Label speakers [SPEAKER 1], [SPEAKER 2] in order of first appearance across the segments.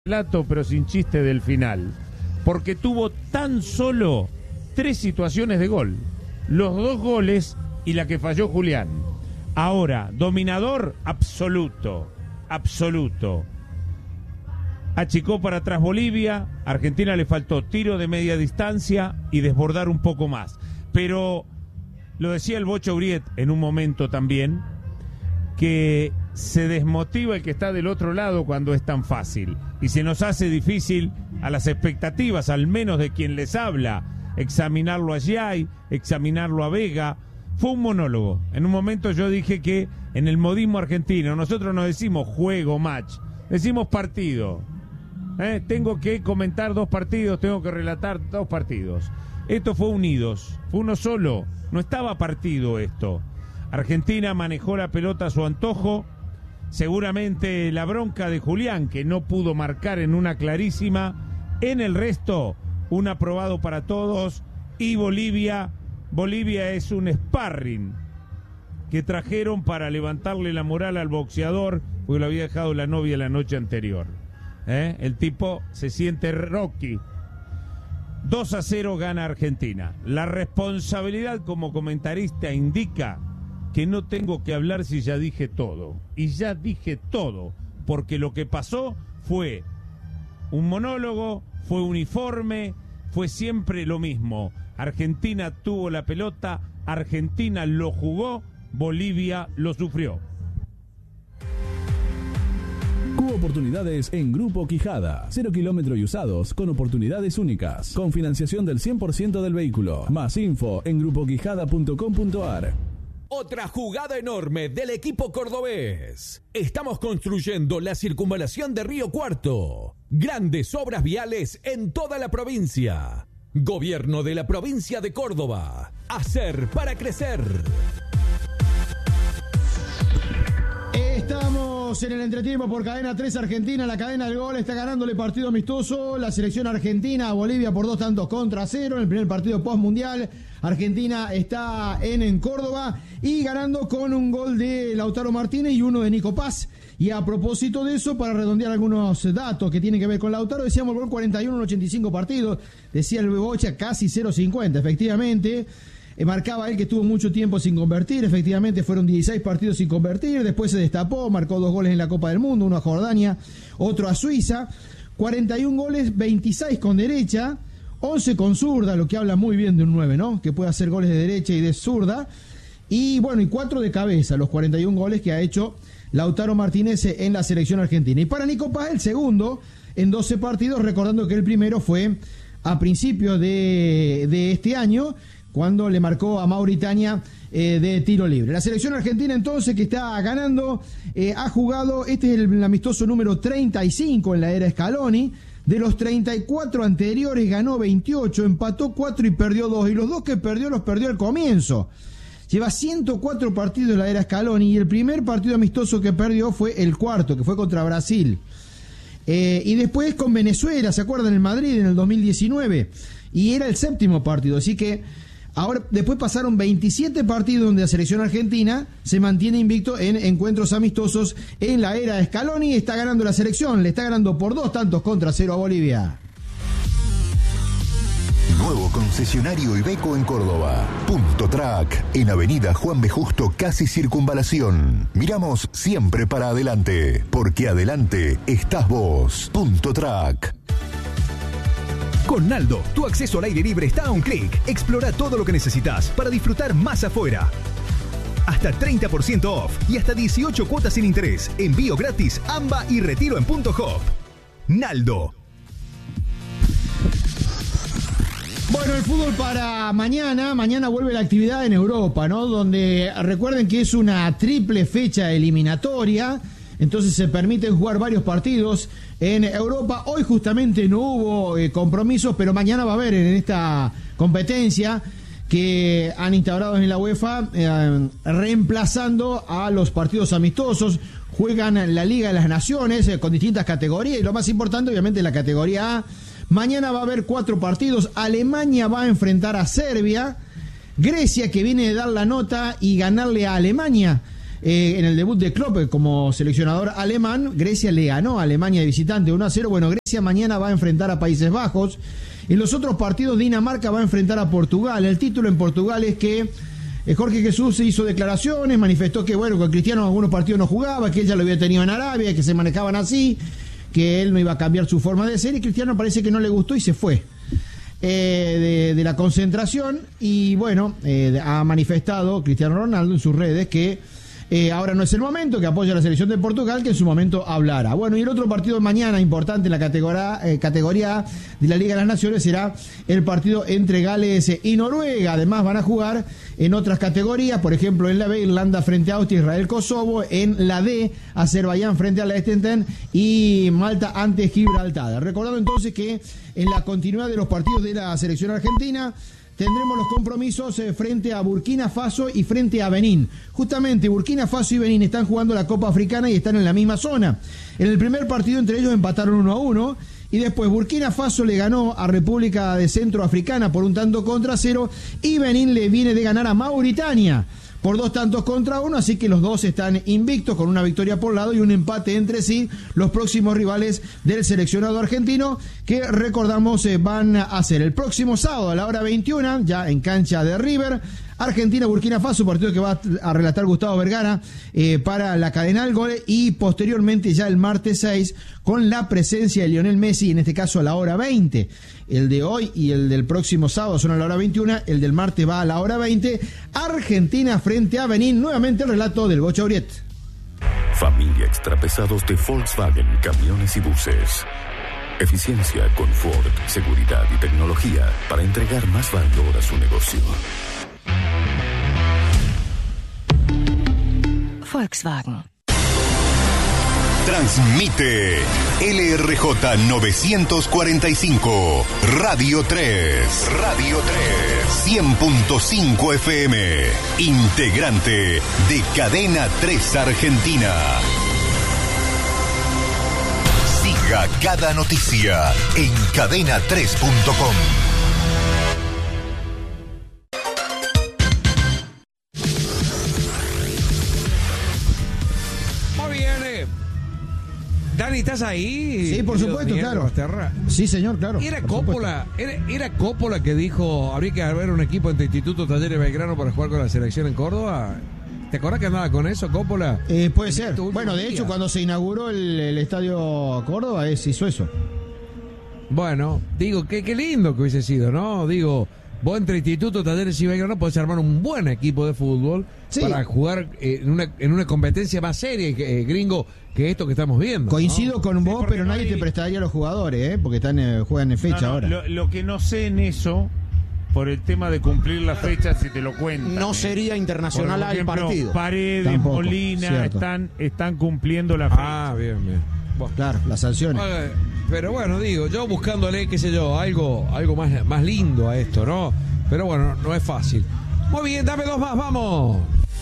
[SPEAKER 1] relato, pero sin chiste del final, porque tuvo tan solo 3 situaciones de gol, los 2 goles y la que falló Julián. Ahora, dominador absoluto, achicó para atrás Bolivia, Argentina le faltó tiro de media distancia y desbordar un poco más, pero lo decía el Bocho Uriet en un momento también, que se desmotiva el que está del otro lado cuando es tan fácil y se nos hace difícil a las expectativas, al menos de quien les habla, examinarlo a Giai, examinarlo a Vega. Fue un monólogo. En un momento yo dije que en el modismo argentino nosotros no decimos juego, match, decimos partido. Tengo que comentar 2 partidos, tengo que relatar 2 partidos. Esto fue unidos, fue uno solo, no estaba partido esto. Argentina manejó la pelota a su antojo, seguramente la bronca de Julián, que no pudo marcar en una clarísima, en el resto, un aprobado para todos, y Bolivia es un sparring que trajeron para levantarle la moral al boxeador, porque lo había dejado la novia la noche anterior. El tipo se siente Rocky. 2-0 gana Argentina. La responsabilidad como comentarista indica que no tengo que hablar si ya dije todo. Y ya dije todo, porque lo que pasó fue un monólogo, fue uniforme, fue siempre lo mismo. Argentina tuvo la pelota, Argentina lo jugó, Bolivia lo sufrió.
[SPEAKER 2] Cubo Oportunidades en Grupo Quijada. 0 kilómetros y usados con oportunidades únicas. Con financiación del 100% del vehículo. Más info en grupoquijada.com.ar.
[SPEAKER 3] Otra jugada enorme del equipo cordobés. Estamos construyendo la circunvalación de Río Cuarto. Grandes obras viales en toda la provincia. Gobierno de la provincia de Córdoba. Hacer para crecer.
[SPEAKER 4] Estamos en el entretiempo por Cadena 3 Argentina. La cadena del gol está ganándole partido amistoso. La selección argentina a Bolivia por 2-0 en el primer partido postmundial. Argentina está en Córdoba y ganando con un gol de Lautaro Martínez y uno de Nico Paz. Y a propósito de eso, para redondear algunos datos que tienen que ver con Lautaro, decíamos gol 41 en 85 partidos. Decía el Bebocha casi 0.50, efectivamente. Marcaba él que estuvo mucho tiempo sin convertir, efectivamente fueron 16 partidos sin convertir, después se destapó, marcó 2 goles en la Copa del Mundo, uno a Jordania, otro a Suiza, 41 goles, 26 con derecha, 11 con zurda, lo que habla muy bien de un 9, ¿no? Que puede hacer goles de derecha y de zurda, y bueno, y 4 de cabeza, los 41 goles que ha hecho Lautaro Martínez en la selección argentina. Y para Nico Paz, el segundo en 12 partidos, recordando que el primero fue a principios de este año, cuando le marcó a Mauritania de tiro libre. La selección argentina entonces que está ganando, ha jugado, este es el amistoso número 35 en la era Scaloni, de los 34 anteriores ganó 28, empató 4 y perdió 2, y los 2 que perdió los perdió al comienzo. Lleva 104 partidos en la era Scaloni y el primer partido amistoso que perdió fue el cuarto, que fue contra Brasil. Y después con Venezuela, ¿se acuerdan? En Madrid en el 2019, y era el 7º partido, así que ahora, después pasaron 27 partidos donde la selección argentina se mantiene invicto en encuentros amistosos en la era de Scaloni. Está ganando la selección, le está ganando por 2-0 a Bolivia.
[SPEAKER 5] Nuevo concesionario Iveco en Córdoba. Punto Track, en Avenida Juan B. Justo, casi Circunvalación. Miramos siempre para adelante, porque adelante estás vos. Punto Track.
[SPEAKER 6] Con Naldo, tu acceso al aire libre está a un clic. Explora todo lo que necesitas para disfrutar más afuera. Hasta 30% off y hasta 18 cuotas sin interés. Envío gratis, AMBA y retiro en Punto Hop. Naldo.
[SPEAKER 4] Bueno, el fútbol para mañana. Mañana vuelve la actividad en Europa, ¿no? Donde recuerden que es una triple fecha eliminatoria. Entonces se permiten jugar varios partidos en Europa. Hoy justamente no hubo compromisos, pero mañana va a haber en esta competencia que han instaurado en la UEFA, reemplazando a los partidos amistosos. Juegan la Liga de las Naciones con distintas categorías y lo más importante obviamente la categoría A. Mañana va a haber 4 partidos. Alemania va a enfrentar a Serbia. Grecia, que viene de dar la nota y ganarle a Alemania en el debut de Klopp como seleccionador alemán. Grecia le ganó a Alemania de visitante 1-0. Bueno, Grecia mañana va a enfrentar a Países Bajos. En los otros partidos, Dinamarca va a enfrentar a Portugal. El título en Portugal es que Jorge Jesús hizo declaraciones, manifestó que bueno, con Cristiano en algunos partidos no jugaba, que él ya lo había tenido en Arabia, que se manejaban así, que él no iba a cambiar su forma de ser, y Cristiano parece que no le gustó y se fue de la concentración. Y bueno, ha manifestado Cristiano Ronaldo en sus redes que ahora no es el momento, que apoya a la selección de Portugal, que en su momento hablará. Bueno, y el otro partido de mañana importante en la categoría A de la Liga de las Naciones será el partido entre Gales y Noruega. Además van a jugar en otras categorías, por ejemplo en la B, Irlanda frente a Austria, Israel, Kosovo; en la D, Azerbaiyán frente a Liechtenstein y Malta ante Gibraltar. Recordando entonces que en la continuidad de los partidos de la selección argentina tendremos los compromisos frente a Burkina Faso y frente a Benín. Justamente Burkina Faso y Benín están jugando la Copa Africana y están en la misma zona. En el primer partido entre ellos empataron 1-1 y después Burkina Faso le ganó a República de Centroafricana por 1-0 y Benín le viene de ganar a Mauritania por 2-1, así que los dos están invictos con una victoria por lado y un empate entre sí, los próximos rivales del seleccionado argentino, que recordamos van a ser el próximo sábado a la hora 21, ya en cancha de River, Argentina-Burkina Faso, partido que va a relatar Gustavo Vergara para la cadena del Gol, y posteriormente ya el martes 6 con la presencia de Lionel Messi, en este caso a la hora 20. El de hoy y el del próximo sábado son a la hora 21, el del martes va a la hora 20. Argentina frente a Benín, nuevamente el relato del Bocha Uriet.
[SPEAKER 7] Familia Extrapesados de Volkswagen Camiones y Buses. Eficiencia, confort, seguridad y tecnología para entregar más valor a su negocio.
[SPEAKER 8] Volkswagen.
[SPEAKER 5] Transmite LRJ 945, Radio 3, 100.5 FM, integrante de Cadena 3 Argentina. Siga cada noticia en cadena3.com.
[SPEAKER 9] Dani, ¿estás ahí?
[SPEAKER 4] Sí, por supuesto, claro. Sí, señor, claro.
[SPEAKER 9] Era Coppola que dijo, habría que haber un equipo entre Instituto Talleres Belgrano para jugar con la selección en Córdoba. ¿Te acordás que andaba con eso, Coppola?
[SPEAKER 4] Puede ser. Bueno, de hecho, cuando se inauguró el Estadio Córdoba, hizo eso.
[SPEAKER 9] Bueno, digo, qué lindo que hubiese sido, ¿no? Digo, vos entre Instituto Talleres y Belgrano podés armar un buen equipo de fútbol para jugar en una competencia más seria, gringo, que esto que estamos viendo.
[SPEAKER 4] Coincido
[SPEAKER 9] ¿no?
[SPEAKER 4] con vos, pero nadie te prestaría a los jugadores, porque juegan en fecha ahora.
[SPEAKER 1] Lo que no sé en eso, por el tema de cumplir la fecha, si te lo cuentan.
[SPEAKER 10] No sería internacional al partido.
[SPEAKER 1] Paredes,
[SPEAKER 4] tampoco,
[SPEAKER 1] Molina, están cumpliendo la fecha.
[SPEAKER 9] Ah, bien.
[SPEAKER 4] Bueno, claro, las sanciones.
[SPEAKER 9] Pero bueno, digo, yo buscándole, qué sé yo, algo más lindo a esto, ¿no? Pero bueno, no es fácil. Muy bien, dame dos más, vamos.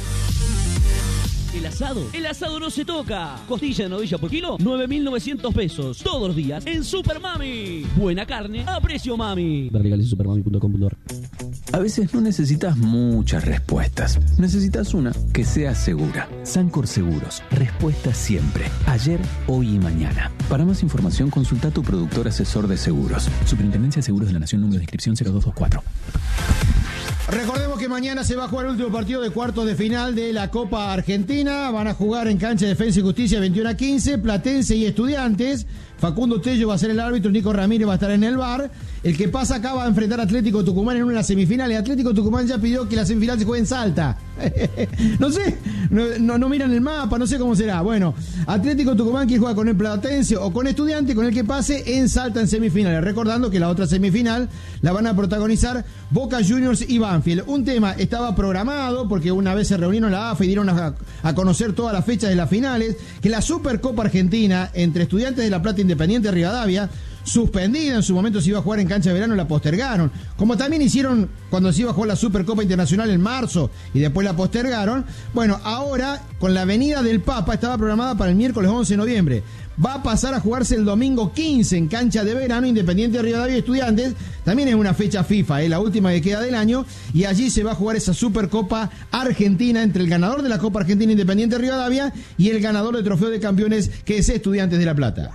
[SPEAKER 11] El asado no se toca. Costilla de novilla por kilo, 9.900 pesos. Todos los días en Super Mami. Buena carne a precio mami. Ver legales en supermami.com.ar.
[SPEAKER 12] A veces no necesitas muchas respuestas. Necesitas una que sea segura. Sancor Seguros. Respuesta siempre. Ayer, hoy y mañana. Para más información, consulta a tu productor asesor de seguros. Superintendencia de Seguros de la Nación, número de inscripción 0224.
[SPEAKER 4] Recordemos que mañana se va a jugar el último partido de cuartos de final de la Copa Argentina. Van a jugar en cancha de Defensa y Justicia 21-15, Platense y Estudiantes. Facundo Tello va a ser el árbitro, Nico Ramírez va a estar en el VAR. El que pasa acá va a enfrentar a Atlético Tucumán en una semifinal. Y Atlético Tucumán ya pidió que la semifinal se juegue en Salta. No sé, no miran el mapa, no sé cómo será. Bueno, Atlético Tucumán que juega con el Platense o con Estudiante, con el que pase en Salta en semifinales. Recordando que la otra semifinal la van a protagonizar Boca Juniors y Banfield. Un tema estaba programado porque una vez se reunieron la AFA y dieron a conocer todas las fechas de las finales, que la Supercopa Argentina entre Estudiantes de La Plata, Independiente de Rivadavia, suspendida. En su momento se iba a jugar en cancha de verano, la postergaron. Como también hicieron cuando se iba a jugar la Supercopa Internacional en marzo y después la postergaron. Bueno, ahora con la venida del Papa estaba programada para el miércoles 11 de noviembre. Va a pasar a jugarse el domingo 15 en cancha de verano, Independiente de Rivadavia y Estudiantes. También es una fecha FIFA, la última que queda del año. Y allí se va a jugar esa Supercopa Argentina entre el ganador de la Copa Argentina, Independiente de Rivadavia, y el ganador del Trofeo de Campeones, que es Estudiantes de La Plata.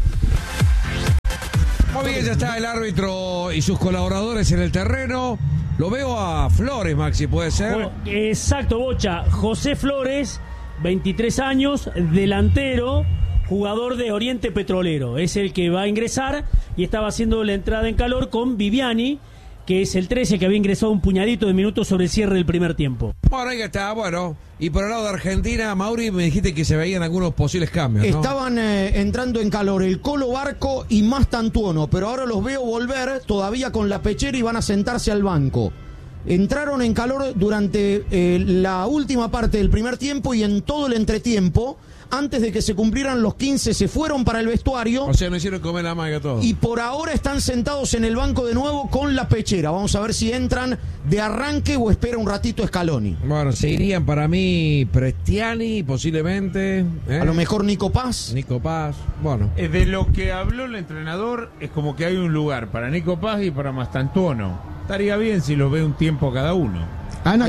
[SPEAKER 9] Muy bien, ya está el árbitro y sus colaboradores en el terreno. Lo veo a Flores, Maxi, ¿puede ser?
[SPEAKER 11] Bueno, exacto, Bocha. José Flores, 23 años, delantero, jugador de Oriente Petrolero. Es el que va a ingresar y estaba haciendo la entrada en calor con Viviani, que es el 13, que había ingresado un puñadito de minutos sobre el cierre del primer tiempo.
[SPEAKER 9] Bueno, ahí está, bueno. Y por el lado de Argentina, Mauri, me dijiste que se veían algunos posibles cambios, ¿no?
[SPEAKER 10] Estaban entrando en calor el Colo Barco y Mastantuono, pero ahora los veo volver todavía con la pechera y van a sentarse al banco. Entraron en calor durante la última parte del primer tiempo y en todo el entretiempo. Antes de que se cumplieran los 15 se fueron para el vestuario.
[SPEAKER 9] O sea, no hicieron comer la maga todo.
[SPEAKER 10] Y por ahora están sentados en el banco de nuevo con la pechera. Vamos a ver si entran de arranque o espera un ratito Scaloni.
[SPEAKER 9] Bueno, se irían para mí Prestiani, posiblemente.
[SPEAKER 10] A lo mejor Nico Paz.
[SPEAKER 9] Nico Paz, bueno.
[SPEAKER 1] De lo que habló el entrenador, es como que hay un lugar para Nico Paz y para Mastantuono. Estaría bien si lo ve un tiempo cada uno.
[SPEAKER 4] Han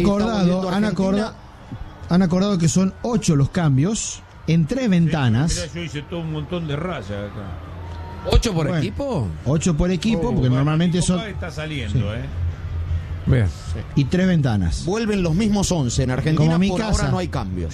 [SPEAKER 4] acordado que son 8 los cambios en 3 ventanas.
[SPEAKER 1] Mira, yo hice todo un montón de rayas acá.
[SPEAKER 9] ¿8 por equipo?
[SPEAKER 4] 8 por equipo, porque normalmente son...
[SPEAKER 1] Está saliendo,
[SPEAKER 9] Bien.
[SPEAKER 4] Sí. Y 3 ventanas.
[SPEAKER 10] Vuelven los mismos 11 en Argentina.
[SPEAKER 4] Como mi
[SPEAKER 10] por
[SPEAKER 4] casa.
[SPEAKER 10] ahora no hay cambios.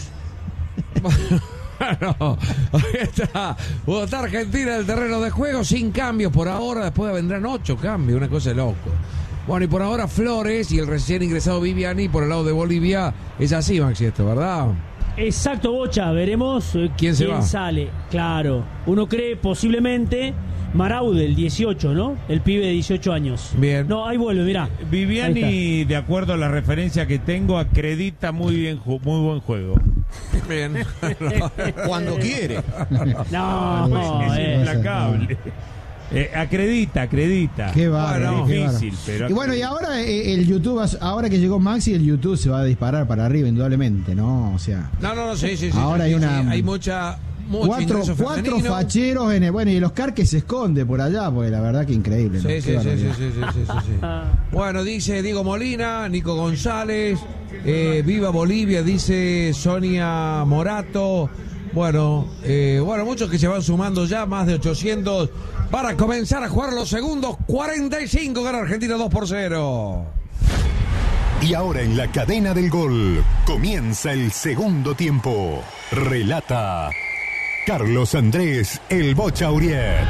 [SPEAKER 9] Bueno, ahí está. Está Argentina en el terreno de juego sin cambios por ahora. Después vendrán 8 cambios, una cosa de loco. Bueno, y por ahora Flores y el recién ingresado Viviani por el lado de Bolivia. Es así, Maxi, esto, ¿verdad?
[SPEAKER 11] Exacto, Bocha, veremos
[SPEAKER 9] quién
[SPEAKER 11] sale. Claro, uno cree posiblemente Maraude, el 18, ¿no? El pibe de 18 años.
[SPEAKER 9] Bien.
[SPEAKER 11] No, ahí vuelve, mirá.
[SPEAKER 1] Viviani, de acuerdo a la referencia que tengo, acredita muy buen juego.
[SPEAKER 9] Bien.
[SPEAKER 10] Cuando quiere.
[SPEAKER 11] No,
[SPEAKER 1] es implacable. Acredita.
[SPEAKER 4] Qué bárbaro.
[SPEAKER 1] Bueno, difícil, pero.
[SPEAKER 4] Y bueno, y ahora el YouTube, ahora que llegó Maxi, el YouTube se va a disparar para arriba, indudablemente, ¿no? O sea.
[SPEAKER 9] No, sí.
[SPEAKER 4] Ahora hay una.
[SPEAKER 9] Hay mucha.
[SPEAKER 4] Cuatro facheros en el. Bueno, y el Oscar que se esconde por allá, porque la verdad que increíble, ¿no?
[SPEAKER 9] Sí. Bueno, dice Diego Molina, Nico González, viva Bolivia, dice Sonia Morato. Bueno, muchos que se van sumando ya, más de 800 para comenzar a jugar los segundos. 45 gana Argentina 2-0.
[SPEAKER 5] Y ahora en la cadena del gol comienza el segundo tiempo. Relata Carlos Andrés El Bocha Uriet.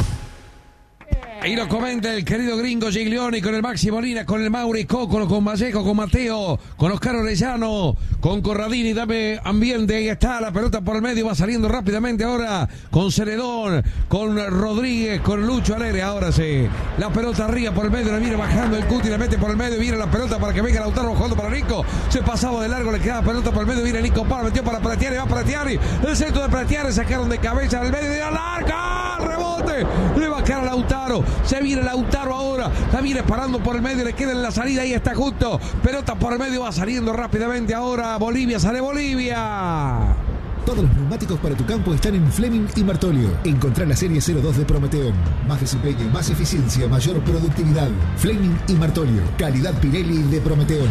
[SPEAKER 9] Ahí lo comenta el querido gringo Giglioni con el Maxi Molina, con el Mauri Cócolo, con Vallejo, con Mateo, con Oscar Orellano, con Corradini. Dame ambiente, ahí está la pelota por el medio, va saliendo rápidamente ahora con Celedón, con Rodríguez, con Lucho Alegre. Ahora sí, la pelota arriba por el medio, la viene bajando el Cuti, la mete por el medio, viene la pelota para que venga Lautaro jugando para Nico. Se pasaba de largo, le quedaba pelota por el medio, viene Nico Paz, metió para Pratiari, va Pratiari, el centro de Pratiari, sacaron de cabeza al medio de la larga, rebote, le va a quedar a Lautaro. Se viene Lautaro ahora, la viene parando por el medio, le queda en la salida, ahí está justo, pelota por el medio, va saliendo rápidamente ahora Bolivia, sale Bolivia.
[SPEAKER 8] Todos los neumáticos para tu campo están en Fleming y Martolio. Encontrá la serie 02 de Prometeon. Más desempeño, más eficiencia, mayor productividad. Fleming y Martolio. Calidad Pirelli de Prometeon.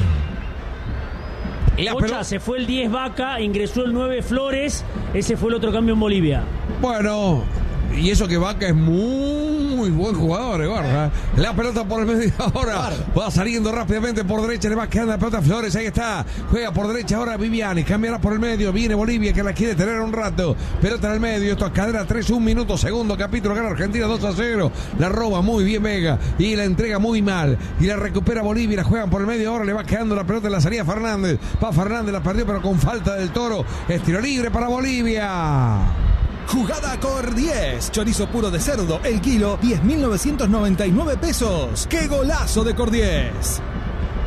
[SPEAKER 11] Bocha, se fue el 10 Vaca, ingresó el 9 Flores, ese fue el otro cambio en Bolivia.
[SPEAKER 9] Bueno, y eso que Vaca es muy buen jugador, guarda. La pelota por el medio ahora. Va saliendo rápidamente por derecha. Le va quedando la pelota a Flores. Ahí está. Juega por derecha ahora Viviani. Cambiará por el medio. Viene Bolivia que la quiere tener un rato. Pelota en el medio. Esto a cadera 3, 1 minuto. Segundo capítulo. Gana Argentina 2-0. La roba muy bien Vega. Y la entrega muy mal. Y la recupera Bolivia. La juegan por el medio. Ahora le va quedando la pelota en la salida a Fernández. Va Fernández. La perdió pero con falta del Toro. Es tiro libre para Bolivia.
[SPEAKER 13] Jugada Cor 10, chorizo puro de cerdo, el kilo, 10.999 pesos. ¡Qué golazo de Cor 10!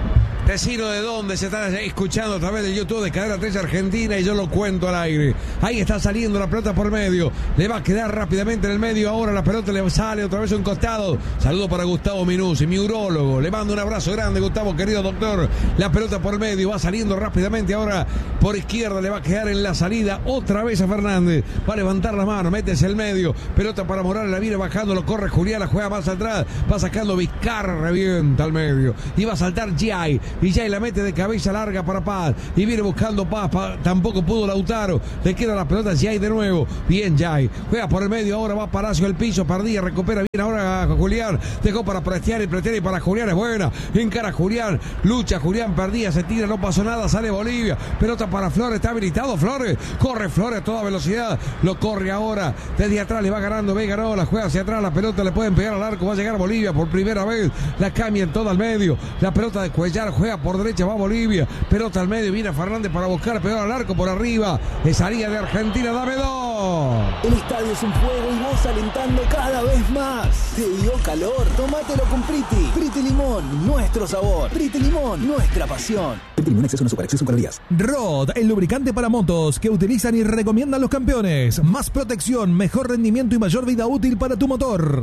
[SPEAKER 9] Decino de dónde se está escuchando a través del YouTube de Cadena 3 Argentina y yo lo cuento al aire. Ahí está saliendo la pelota por medio. Le va a quedar rápidamente en el medio. Ahora la pelota le sale otra vez a un costado. Saludo para Gustavo Minuzzi, mi urólogo. Le mando un abrazo grande, Gustavo, querido doctor. La pelota por medio va saliendo rápidamente. Ahora por izquierda le va a quedar en la salida otra vez a Fernández. Va a levantar la mano, métese el medio. Pelota para Morales, la viene bajando, lo corre Julián, la juega más atrás. Va sacando Vizcarra, revienta al medio. Y va a saltar Giai. Y Giai la mete de cabeza larga para Paz. Y viene buscando Paz. Tampoco pudo Lautaro. Le queda la pelota a Giai de nuevo. Bien Giai. Juega por el medio. Ahora va Palacio al piso. Pardilla recupera bien ahora a Julián. Dejó para Prestiani. Prestiani para Julián. Es buena. Encara Julián. Lucha Julián. Pardilla se tira. No pasó nada. Sale Bolivia. Pelota para Flores. Está habilitado Flores. Corre Flores a toda velocidad. Lo corre ahora. Desde atrás le va ganando Vega. No, la juega hacia atrás. La pelota le pueden pegar al arco. Va a llegar Bolivia por primera vez. La cambian toda al medio. La pelota de Cuellar juega por derecha. Va Bolivia. Pelota al medio. Viene Fernández para buscar. Pegar al arco por arriba. Salida de Argentina. Dame dos.
[SPEAKER 14] El estadio es un fuego y vos alentando cada vez más. ¿Te dio calor? Tómatelo con Priti. Priti Limón. Nuestro sabor. Priti Limón. Nuestra pasión. Priti Limón, exceso no azúcar, exceso en calorías.
[SPEAKER 13] Rod, el lubricante para motos que utilizan y recomiendan los campeones. Más protección, mejor rendimiento y mayor vida útil para tu motor.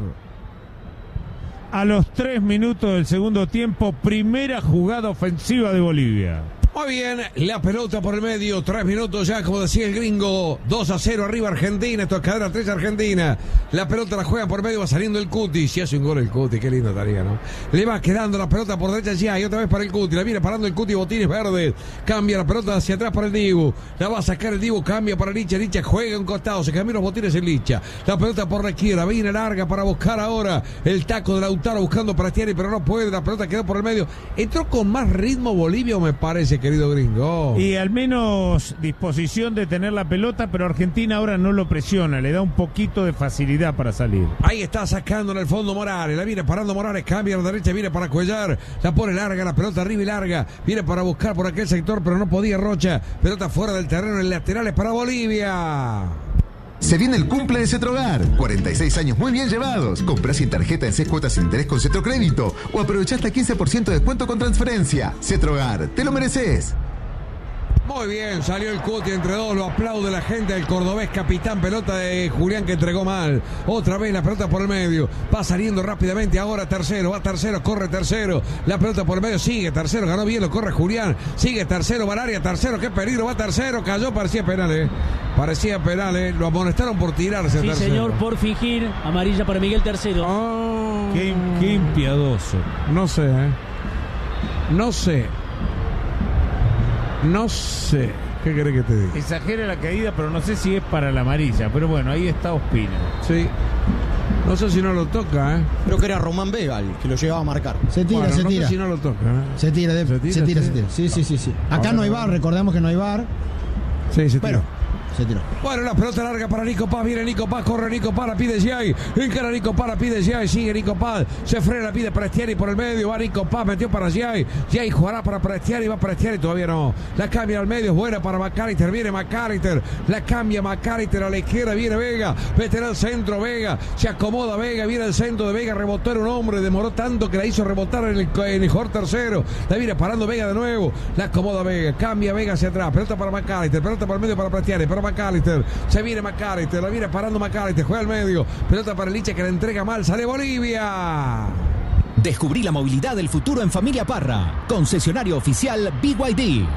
[SPEAKER 1] A los 3 minutos del segundo tiempo, primera jugada ofensiva de Bolivia.
[SPEAKER 9] Muy bien, la pelota por el medio, 3 minutos ya, como decía el gringo, 2-0 arriba Argentina, esto es Cadena 3 Argentina. La pelota la juega por medio, va saliendo el Cuti, si hace un gol el Cuti, qué lindo estaría, ¿no? Le va quedando la pelota por derecha ya, y otra vez para el Cuti, la viene parando el Cuti, botines verdes, cambia la pelota hacia atrás para el Dibu, la va a sacar el Dibu, cambia para Licha, Licha juega un costado, se cambian los botines en Licha, la pelota por la izquierda, viene larga para buscar ahora el taco de Lautaro buscando para Prestiani, pero no puede, la pelota quedó por el medio, entró con más ritmo Bolivia, me parece, querido gringo.
[SPEAKER 1] Y al menos disposición de tener la pelota, pero Argentina ahora no lo presiona, le da un poquito de facilidad para salir.
[SPEAKER 9] Ahí está sacando en el fondo Morales, la viene parando Morales, cambia a la derecha, viene para Cuellar, la pone larga, la pelota arriba y larga, viene para buscar por aquel sector, pero no podía Rocha, pelota fuera del terreno, en laterales para Bolivia.
[SPEAKER 15] Se viene el cumple de Cetrogar. 46 años muy bien llevados. Comprás sin tarjeta en 6 cuotas sin interés con Cetrocrédito o aprovechá hasta 15% de descuento con transferencia. Cetrogar, te lo mereces.
[SPEAKER 9] Muy bien, salió el Cuti entre dos, lo aplaude la gente del cordobés, capitán, pelota de Julián que entregó mal. Otra vez la pelota por el medio, va saliendo rápidamente ahora tercero, va tercero, corre tercero, la pelota por el medio, sigue tercero, ganó bien, lo corre Julián, sigue tercero, va al área, tercero, qué peligro, va tercero, cayó, parecía penal, parecía penal, lo amonestaron por tirarse.
[SPEAKER 11] Sí,
[SPEAKER 9] tercero.
[SPEAKER 11] Señor, por fingir, amarilla para Miguel tercero.
[SPEAKER 9] Oh,
[SPEAKER 1] qué impiadoso.
[SPEAKER 9] No sé, No sé, ¿qué querés que te diga?
[SPEAKER 1] Exagera la caída, pero no sé si es para la amarilla. Pero bueno, ahí está Ospina.
[SPEAKER 9] Sí. No sé si no lo toca,
[SPEAKER 10] Creo que era Román Vega el que lo llegaba a marcar.
[SPEAKER 4] Se tira,
[SPEAKER 9] bueno,
[SPEAKER 4] se
[SPEAKER 9] no
[SPEAKER 4] tira.
[SPEAKER 9] sé si no lo toca,
[SPEAKER 4] Se tira, se tira. Sí. Acá no hay VAR, recordemos que no hay VAR.
[SPEAKER 9] Sí, se tira.
[SPEAKER 4] Pero se tiró.
[SPEAKER 9] Bueno, la pelota larga para Nico Paz, viene Nico Paz, corre Nico Paz, la pide Giai, encara Nico Paz, la pide Giai, sigue Nico Paz, se frena, la pide Prestiani por el medio, va Nico Paz, metió para Giai, Giai jugará para Prestiani, va Prestiani, todavía no, la cambia al medio, es buena para McAllister, viene McAllister, la cambia McAllister a la izquierda, viene Vega, meterá al centro Vega, se acomoda Vega, viene el centro de Vega, rebotó en un hombre, demoró tanto que la hizo rebotar en el jugador tercero, la viene parando Vega de nuevo, la acomoda Vega, cambia Vega hacia atrás, pelota para McAllister, pelota para el medio para Prestiani, para McAllister, se viene McAllister, la viene parando McAllister, juega al medio, pelota para Licha que la entrega mal, sale Bolivia.
[SPEAKER 14] Descubrí la movilidad del futuro en Familia Parra. Concesionario oficial BYD.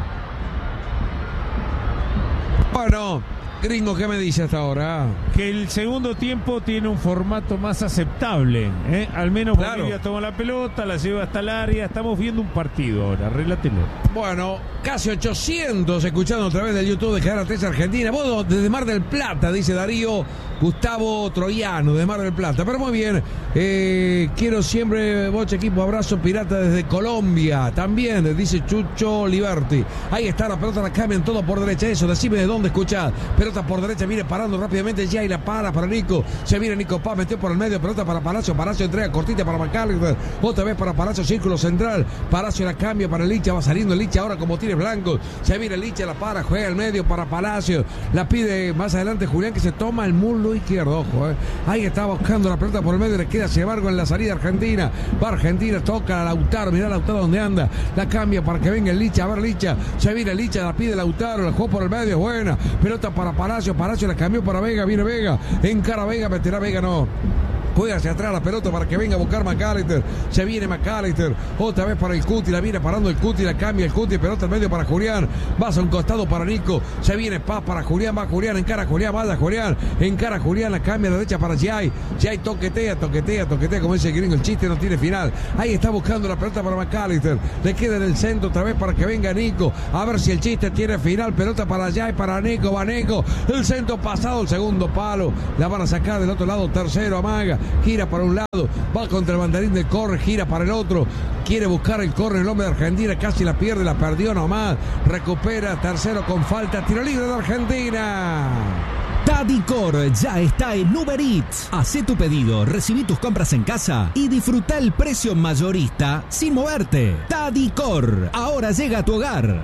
[SPEAKER 9] Bueno, gringo, ¿qué me dice hasta ahora?
[SPEAKER 1] Que el segundo tiempo tiene un formato más aceptable, Al menos
[SPEAKER 9] claro.
[SPEAKER 1] Bolivia toma la pelota, la lleva hasta el área. Estamos viendo un partido ahora, relátelo.
[SPEAKER 9] Bueno, casi 800 escuchando a través del YouTube de Cadena 3 Argentina. Vos desde Mar del Plata, dice Darío Gustavo Troyano, de Mar del Plata. Pero muy bien, quiero siempre, Bocha equipo, abrazo pirata desde Colombia. También, dice Chucho Liberti. Ahí está la pelota, la cambian todo por derecha. Eso, decime de dónde escuchás. Pero pelota por derecha, viene parando rápidamente ya y la para Nico. Se viene Nico Paz, metió por el medio, pelota para Palacio. Palacio entrega cortita para McAllister. Otra vez para Palacio, círculo central. Palacio la cambia para Licha, va saliendo Licha ahora como tires blancos. Se viene Licha, la para, juega al medio para Palacio. La pide más adelante Julián, que se toma el muslo izquierdo. Ojo, ahí está buscando la pelota por el medio, le queda sin embargo en la salida Argentina. Va Argentina, toca a Lautaro, mirá Lautaro donde anda. La cambia para que venga el Licha. A ver Licha, se viene Licha, la pide Lautaro, la jugó por el medio, buena. Pelota para Palacio, Palacio la cambió para Vega, viene Vega. Encara Vega, meterá Vega, no. Juega hacia atrás la pelota para que venga a buscar McAllister. Se viene McAllister. Otra vez para el Cuti. La viene parando el Cuti. La cambia el Cuti. Pelota al medio para Julián. Va a un costado para Nico. Se viene Paz para Julián. Va Julián. Encara Julián. Vaya Julián. Encara Julián. La cambia a la derecha para Jai. Jai toquetea. Como dice el gringo. El chiste no tiene final. Ahí está buscando la pelota para McAllister. Le queda en el centro otra vez para que venga Nico. A ver si el chiste tiene final. Pelota para Jai. Para Nico. Va Nico. El centro pasado. El segundo palo. La van a sacar del otro lado. Tercero amaga. Gira para un lado, va contra el banderín del córner, gira para el otro, quiere buscar el córner el hombre de Argentina, casi la pierde, la perdió nomás, recupera, tercero con falta, tiro libre de Argentina.
[SPEAKER 16] Tadicor ya está en Uber Eats. Hacé tu pedido, recibí tus compras en casa y disfruta el precio mayorista sin moverte. Tadicor, ahora llega a tu hogar.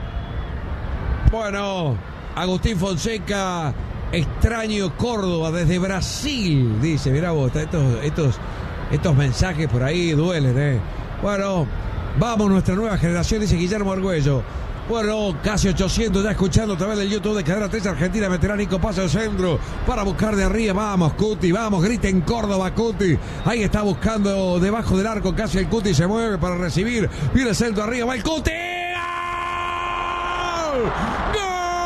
[SPEAKER 9] Bueno, Agustín Fonseca, extraño Córdoba desde Brasil, dice, mirá vos, estos mensajes por ahí duelen, Bueno, vamos nuestra nueva generación, dice Guillermo Argüello. Bueno, casi 800 ya escuchando a través del YouTube de Cadena 3 Argentina. Meterá Nico Paz al centro para buscar de arriba. Vamos, Cuti, vamos, grita en Córdoba, Cuti. Ahí está buscando debajo del arco casi el Cuti. Se mueve para recibir. Viene el centro arriba, va el Cuti. ¡Gol!